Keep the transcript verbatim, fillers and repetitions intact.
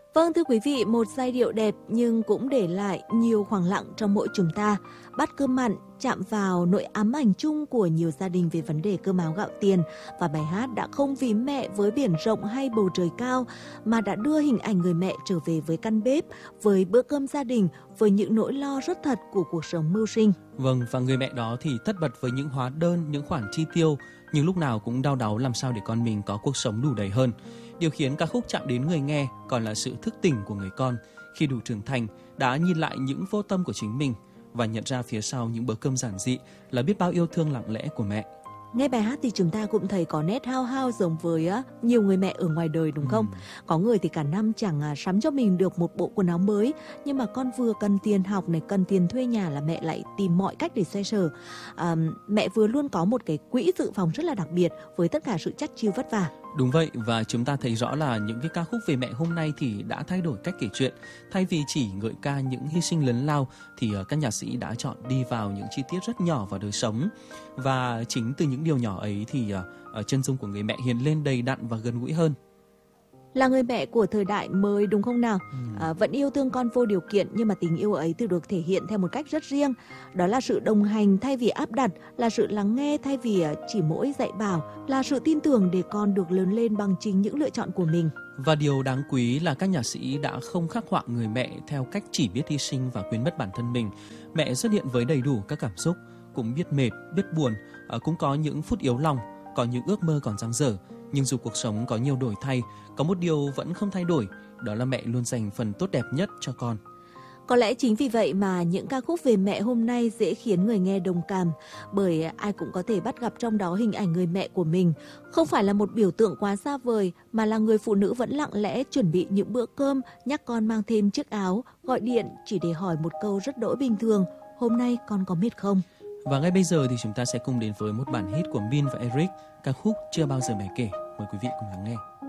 Vâng, thưa quý vị, một giai điệu đẹp nhưng cũng để lại nhiều khoảng lặng trong mỗi chúng ta. Bát cơm mặn chạm vào nỗi ám ảnh chung của nhiều gia đình về vấn đề cơm áo gạo tiền, và bài hát đã không vì mẹ với biển rộng hay bầu trời cao mà đã đưa hình ảnh người mẹ trở về với căn bếp, với bữa cơm gia đình, với những nỗi lo rất thật của cuộc sống mưu sinh. Vâng, và người mẹ đó thì tất bật với những hóa đơn, những khoản chi tiêu, nhưng lúc nào cũng đau đáu làm sao để con mình có cuộc sống đủ đầy hơn. Điều khiến ca khúc chạm đến người nghe còn là sự thức tỉnh của người con khi đủ trưởng thành đã nhìn lại những vô tâm của chính mình và nhận ra phía sau những bữa cơm giản dị là biết bao yêu thương lặng lẽ của mẹ. Nghe bài hát thì chúng ta cũng thấy có nét hao hao giống với uh, nhiều người mẹ ở ngoài đời, đúng không? Ừ. Có người thì cả năm chẳng uh, sắm cho mình được một bộ quần áo mới, nhưng mà con vừa cần tiền học này, cần tiền thuê nhà là mẹ lại tìm mọi cách để xoay sở. Uh, mẹ vừa luôn có một cái quỹ dự phòng rất là đặc biệt với tất cả sự chắt chiu vất vả. Đúng vậy, và chúng ta thấy rõ là những cái ca khúc về mẹ hôm nay thì đã thay đổi cách kể chuyện. Thay vì chỉ ngợi ca những hy sinh lớn lao thì các nhạc sĩ đã chọn đi vào những chi tiết rất nhỏ vào đời sống. Và chính từ những điều nhỏ ấy thì uh, chân dung của người mẹ hiện lên đầy đặn và gần gũi hơn. Là người mẹ của thời đại mới, đúng không nào? Ừ. À, vẫn yêu thương con vô điều kiện, nhưng mà tình yêu ấy thì được thể hiện theo một cách rất riêng. Đó là sự đồng hành thay vì áp đặt, là sự lắng nghe thay vì chỉ mỗi dạy bảo, là sự tin tưởng để con được lớn lên bằng chính những lựa chọn của mình. Và điều đáng quý là các nhạc sĩ đã không khắc họa người mẹ theo cách chỉ biết hy sinh và quên mất bản thân mình. Mẹ xuất hiện với đầy đủ các cảm xúc, cũng biết mệt, biết buồn, cũng có những phút yếu lòng, có những ước mơ còn dang dở. Nhưng dù cuộc sống có nhiều đổi thay, có một điều vẫn không thay đổi, đó là mẹ luôn dành phần tốt đẹp nhất cho con. Có lẽ chính vì vậy mà những ca khúc về mẹ hôm nay dễ khiến người nghe đồng cảm, bởi ai cũng có thể bắt gặp trong đó hình ảnh người mẹ của mình. Không phải là một biểu tượng quá xa vời, mà là người phụ nữ vẫn lặng lẽ chuẩn bị những bữa cơm, nhắc con mang thêm chiếc áo, gọi điện chỉ để hỏi một câu rất đỗi bình thường: hôm nay con có mệt không? Và ngay bây giờ thì chúng ta sẽ cùng đến với một bản hit của Min và Eric, ca khúc Chưa Bao Giờ Mẹ Kể. Mời quý vị cùng lắng nghe.